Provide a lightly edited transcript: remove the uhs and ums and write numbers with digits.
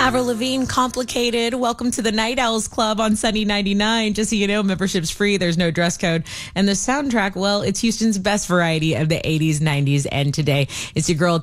Avril Lavigne, Complicated. Welcome to the Night Owls Club on Sunny 99. Just so you know, membership's free. There's no dress code. And the soundtrack, well, it's Houston's best variety of the 80s, 90s, and today. It's your girl,